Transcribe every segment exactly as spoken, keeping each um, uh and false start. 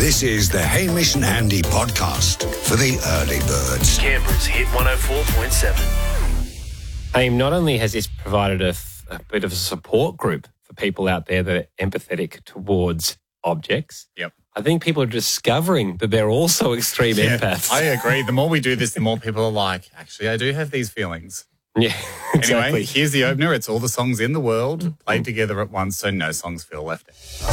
This is the Hamish and Andy podcast for the early birds. Canberra's Hit one oh four point seven. AIM, not only has this provided a, a bit of a support group for people out there that are empathetic towards objects. Yep. I think people are discovering that they're also extreme Yeah, empaths. I agree. The more we do this, the more people are like, actually, I do have these feelings. Yeah, exactly. Anyway, here's the opener. It's all the songs in the world played together at once, so no songs feel left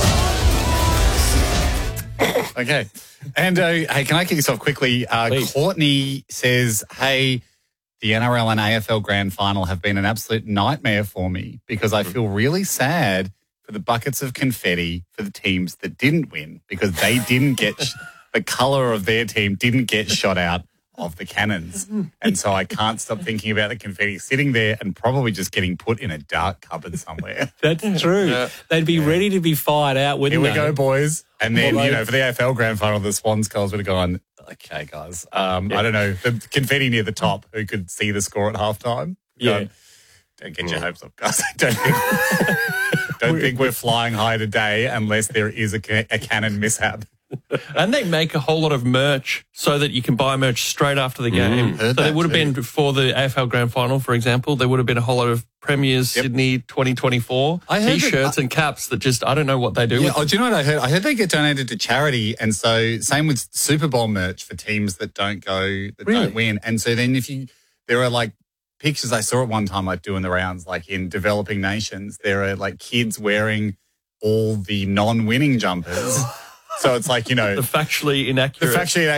out. Okay. And, uh, hey, can I kick this off quickly? Uh, Please. Courtney says, hey, the N R L and A F L Grand Final have been an absolute nightmare for me because I feel really sad for the buckets of confetti for the teams that didn't win because they didn't get, sh- the colour of their team didn't get shot out of the cannons. And so I can't stop thinking about the confetti sitting there and probably just getting put in a dark cupboard somewhere. That's true. They'd be ready to be fired out, wouldn't Here we they? go, boys. And then, Well, you they- know, for the A F L Grand Final, the Swans Skulls would have gone, okay, guys, um, I don't know, the confetti near the top, who could see the score at halftime? Yeah. Go, don't get your hopes up, guys. don't think, don't think we're flying high today unless there is a, ca- a cannon mishap. And they make a whole lot of merch so that you can buy merch straight after the game. Heard so there that would have too. been, for the A F L Grand Final, for example, there would have been a whole lot of Premiers Yep. Sydney twenty twenty-four I heard that- T-shirts and caps that just, I don't know what they do Yeah, with oh, do you know what I heard? I heard they get donated to charity, and so same with Super Bowl merch for teams that don't go, that Really? don't win. And so then if you, there are like pictures I saw at one time, like doing the rounds, like in developing nations, there are like kids wearing all the non-winning jumpers. So it's like, you know, the factually the inaccurate. factually